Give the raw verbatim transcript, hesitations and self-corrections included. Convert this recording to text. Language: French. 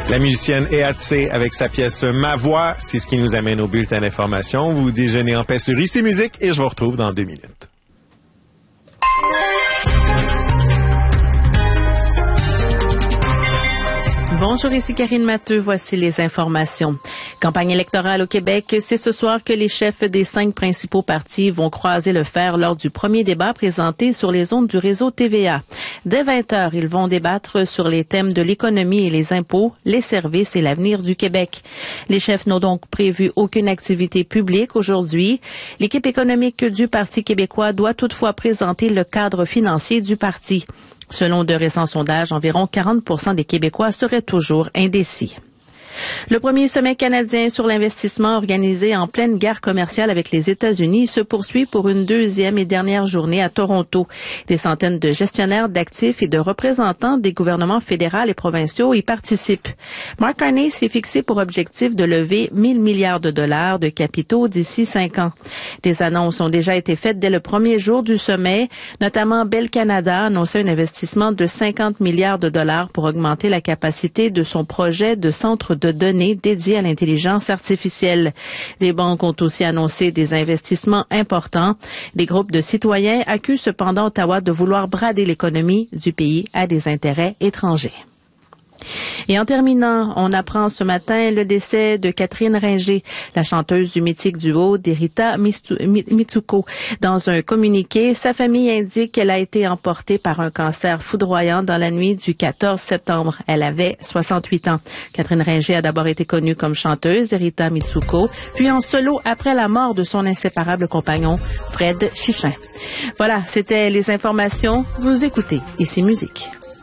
La musicienne Eatse avec sa pièce Ma Voix, c'est ce qui nous amène au bulletin d'information. Vous déjeunez en paix sur Ici Musique et je vous retrouve dans deux minutes. Bonjour, ici Karine Matteux. Voici les informations. Campagne électorale au Québec, c'est ce soir que les chefs des cinq principaux partis vont croiser le fer lors du premier débat présenté sur les ondes du réseau T V A. Dès vingt heures, ils vont débattre sur les thèmes de l'économie et les impôts, les services et l'avenir du Québec. Les chefs n'ont donc prévu aucune activité publique aujourd'hui. L'équipe économique du Parti québécois doit toutefois présenter le cadre financier du parti. Selon de récents sondages, environ quarante pour cent des Québécois seraient toujours indécis. Le premier sommet canadien sur l'investissement organisé en pleine guerre commerciale avec les États-Unis se poursuit pour une deuxième et dernière journée à Toronto. Des centaines de gestionnaires d'actifs et de représentants des gouvernements fédéral et provinciaux y participent. Mark Carney s'est fixé pour objectif de lever mille milliards de dollars de capitaux d'ici cinq ans. Des annonces ont déjà été faites dès le premier jour du sommet, notamment Bell Canada a annoncé un investissement de cinquante milliards de dollars pour augmenter la capacité de son projet de centre de données dédiées à l'intelligence artificielle. Des banques ont aussi annoncé des investissements importants. Des groupes de citoyens accusent cependant Ottawa de vouloir brader l'économie du pays à des intérêts étrangers. Et en terminant, on apprend ce matin le décès de Catherine Ringer, la chanteuse du mythique duo d'Erita Mitsuko. Dans un communiqué, sa famille indique qu'elle a été emportée par un cancer foudroyant dans la nuit du quatorze septembre. Elle avait soixante-huit ans. Catherine Ringer a d'abord été connue comme chanteuse Erita Mitsuko, puis en solo après la mort de son inséparable compagnon Fred Chichin. Voilà, c'était les informations. Vous écoutez Ici Musique.